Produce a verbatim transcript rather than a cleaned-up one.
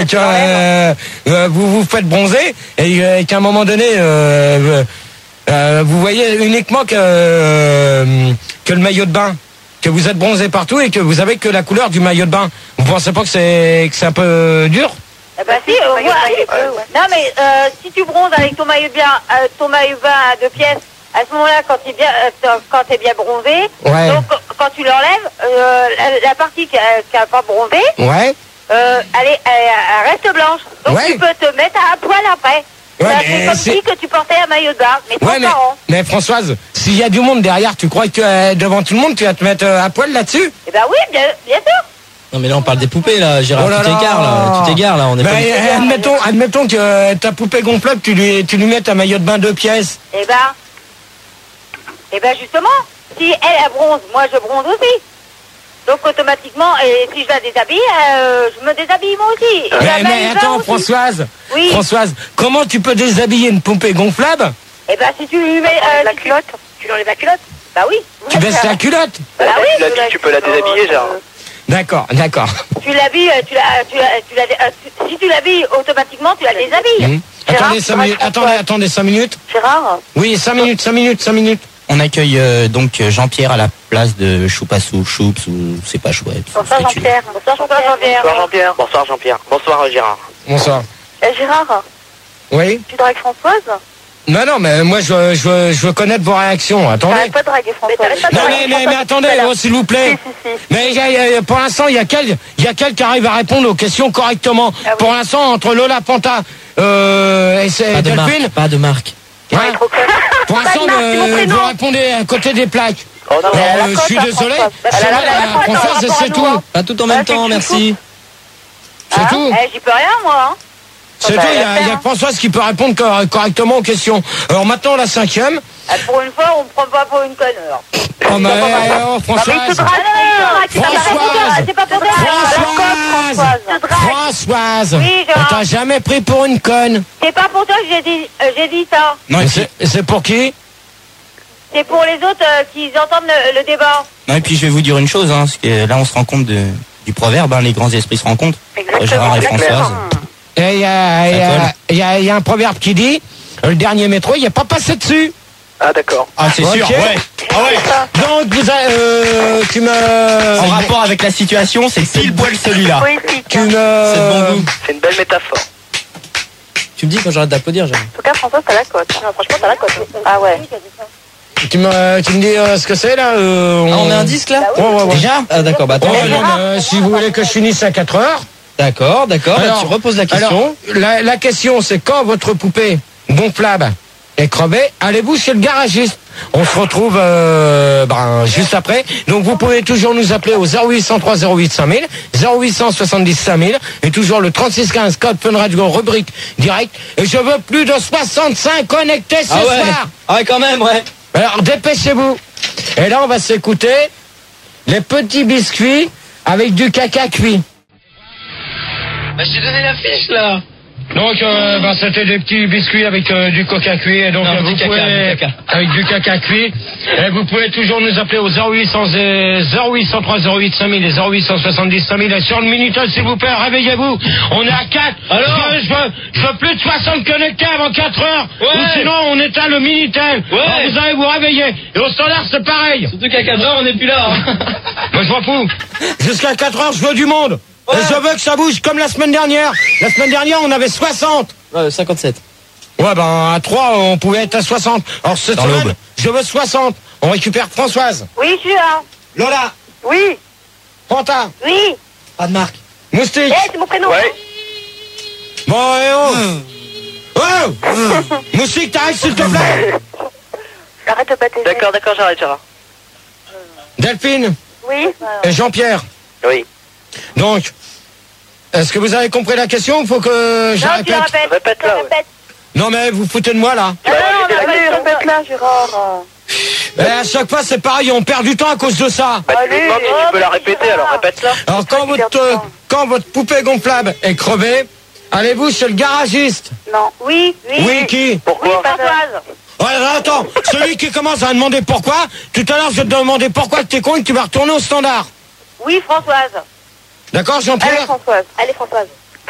et que euh, euh, vous vous faites bronzer et, et qu'à un moment donné, euh, euh, vous voyez uniquement que euh, que le maillot de bain, que vous êtes bronzé partout et que vous avez que la couleur du maillot de bain. Vous pensez pas que c'est que c'est un peu dur? Eh ben si, euh, ouais. Non mais euh, si tu bronzes avec ton maillot de bain, euh, ton maillot de bain à deux pièces, à ce moment-là, quand tu es bien, euh, quand t'es bien bronzé, ouais. donc quand tu l'enlèves, euh, la, la partie qui n'a pas bronzé, ouais. euh, elle, est, elle, elle reste blanche. Donc ouais. tu peux te mettre à un poil après. Ouais, c'est comme si que tu portais un maillot de bain, mais ouais, mais, mais Françoise, s'il y a du monde derrière, tu crois que euh, devant tout le monde, tu vas te mettre euh, à poil là-dessus? Eh ben oui, bien, bien sûr. Non mais là on parle des poupées là, Gérard, oh là tout égare là, tout égare là, on est bah, pas... Euh, admettons, admettons que euh, ta poupée gonflable, tu lui, tu lui mets un maillot de bain deux pièces. Eh ben, eh ben justement, si elle, elle bronze, moi je bronze aussi. Donc automatiquement, et si je la déshabille, euh, je me déshabille moi aussi. Mais, mais, mais attends, aussi. Françoise, oui. Françoise, comment tu peux déshabiller une poupée gonflable? Eh ben si tu lui mets euh, la culotte, tu lui enlèves la culotte. Bah oui. Tu baisses la culotte. Bah oui. Tu, la, tu peux la déshabiller, genre. D'accord, d'accord. Tu l'habilles, tu la, tu la, tu la, euh, tu, si tu l'habilles automatiquement, tu la déshabilles. Mmh. Attendez cinq minutes, attendez, attendez cinq minutes. Gérard. Oui, cinq minutes, cinq minutes, cinq minutes. On accueille euh, donc Jean-Pierre à la place de Choupassou, Choups ou c'est pas chouette. Bonsoir Jean-Pierre. Bonsoir Jean-Pierre. Bonsoir Jean-Pierre. Bonsoir Jean-Pierre. Bonsoir Gérard. Bonsoir. Euh, Gérard. Oui. Tu dragues Françoise? Non, non, mais moi je veux, je veux, je veux connaître vos réactions. Attendez. T'arrêtes pas de draguer Françoise. Non, mais, mais, mais attendez, oh, s'il vous plaît. Si, si, si. Mais y a, y a, pour l'instant, il y a quel, il y a quel qui arrive à répondre aux questions correctement. Ah, oui. Pour l'instant, entre Lola Panta euh, et c'est Delphine. Pas de marque. Hein pour l'instant, euh, vous répondez à côté des plaques. Oh, non, euh, je suis désolé. Françoise, c'est tout. Pas tout en même temps, merci. C'est tout. J'y peux rien, moi. C'est tout, il y, y a Françoise qui peut répondre cor correctement aux questions. Alors maintenant, la cinquième. Ah, pour une fois, on me prend pas pour une conne, alors. Oh, mais oh, Françoise. C'est pas pour toi. Françoise. Oui, on t'a jamais pris pour une conne. C'est pas pour toi que j'ai dit, euh, j'ai dit ça. Non, c'est pour qui? C'est pour les autres euh, qui entendent le, le débat. Non, et puis je vais vous dire une chose, hein, parce que là on se rend compte de, du proverbe, hein, les grands esprits se rencontrent. Exactement. Gérard et Françoise. Et il y a, y, a, y, a, y a un proverbe qui dit, le dernier métro, il n'y a pas passé dessus. Ah d'accord. Ah c'est okay. sûr, ouais. Ah ouais. Donc vous avez, euh, tu me... En rapport avec la situation, c'est pile poil celui-là. Oui, tu me... C'est de bon goût. C'est une belle métaphore. Tu me dis quand j'arrête d'applaudir, Gérard. En tout cas, François, t'as la cote. Non, franchement, t'as la cote. Ah ouais. Tu me, tu me dis euh, ce que c'est là euh, on... Ah, on met un disque là bah oui. Ouais, ouais, ouais. Déjà Ah d'accord, bah attends. Ouais, non, mais, si vous voulez que je finisse à quatre heures. D'accord, d'accord, bah, tu reposes la question. Alors, la, la question c'est quand votre poupée gonflable est crevée, allez-vous chez le garagiste? On se retrouve euh, ben, juste après. Donc vous pouvez toujours nous appeler au zéro huit cent trois zéro huit cinq mille, zéro huit cent soixante-dix cinq mille et toujours le trente-six quinze code Fun Radio rubrique direct. Et je veux plus de soixante-cinq connectés ce ah ouais. soir. Ah ouais quand même, ouais. Alors dépêchez-vous. Et là on va s'écouter les petits biscuits avec du caca cuit. Bah j'ai donné la fiche là. Donc euh, ben, c'était des petits biscuits avec euh, du coca cuit et donc non, euh, vous du caca, pouvez du caca. avec du caca cuit et vous pouvez toujours nous appeler au zéro huit cent trois zéro huit cinq mille et zéro huit cent soixante-dix cinq mille et sur le Minitel s'il vous plaît réveillez-vous, on est à quatre. Alors je veux, je veux, je veux plus de soixante connectés avant quatre heures ouais. Ou sinon on éteint le Minitel ouais. Alors vous allez vous réveiller et au standard c'est pareil. Surtout qu'à quatre heures on n'est plus là hein. Moi je m'en fous. Jusqu'à quatre heures je veux du monde. Ouais. Et je veux que ça bouge comme la semaine dernière. La semaine dernière, on avait soixante. Ouais, cinquante-sept. Ouais, ben, à trois, on pouvait être à soixante. Alors, cette Dans semaine, je veux soixante. On récupère Françoise. Oui, je suis là. Lola. Oui. Panta. Oui. Pas de marque. Moustique. Eh, c'est mon prénom. Ouais. Bon, et oh. Mmh. Oh. Mmh. Moustique, t'arrêtes, s'il te plaît. Arrête de battre. D'accord, d'accord, j'arrête, Gérard. Delphine. Oui. Et Jean-Pierre. Oui. Donc, est-ce que vous avez compris la question ou faut que je non, répète? Tu la répètes. Répète là, ouais. Non, mais vous foutez de moi, là. Ah, non, non, non, répète là, Gérard. Mais à chaque fois, c'est pareil, on perd du temps à cause de ça. Bah, tu me demandes si tu peux la répéter, alors répète-la. Alors, quand votre, euh, quand votre poupée gonflable est crevée, allez-vous chez le garagiste? Non. Oui, oui. Oui, qui? Pourquoi? Oui, Françoise. Ouais, attends, celui qui commence à demander pourquoi, tout à l'heure, je vais te demander pourquoi t'es con et que tu vas retourner au standard. Oui, Françoise. D'accord, Jean-Pierre? Allez, Françoise. Allez, Françoise.